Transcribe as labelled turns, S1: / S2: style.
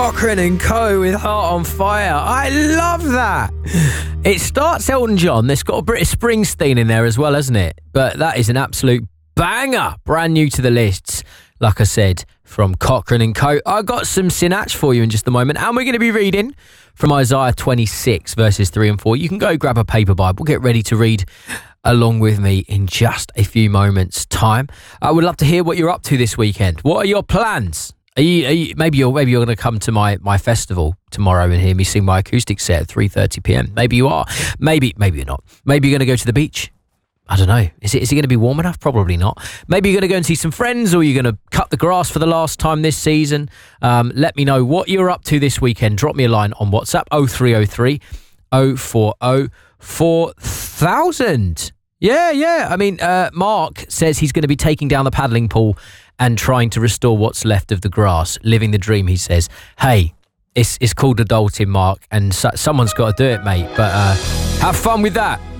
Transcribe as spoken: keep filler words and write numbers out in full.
S1: Cochrane and Co. with Heart on Fire. I love that. It starts Elton John. There's got a British Springsteen in there as well, hasn't it? But that is an absolute banger. Brand new to the lists, like I said, from Cochrane and Co. I got some Sinach for you in just a moment, and we're going to be reading from Isaiah twenty-six, verses three and four. You can go grab a paper Bible, get ready to read along with me in just a few moments' time. I would love to hear what you're up to this weekend. What are your plans? Are you, are you, maybe you're maybe you're going to come to my, my festival tomorrow and hear me sing my acoustic set at three thirty p.m. Maybe you are. Maybe maybe you're not. Maybe you're going to go to the beach. I don't know. Is it is it going to be warm enough? Probably not. Maybe you're going to go and see some friends, or you're going to cut the grass for the last time this season. Um, let me know what you're up to this weekend. Drop me a line on WhatsApp, oh three oh three, oh four oh, four thousand. Yeah, yeah. I mean, uh, Mark says he's going to be taking down the paddling pool and trying to restore what's left of the grass. Living the dream, he says. Hey, it's it's called adulting, Mark, and so, someone's got to do it, mate. But uh, have fun with that.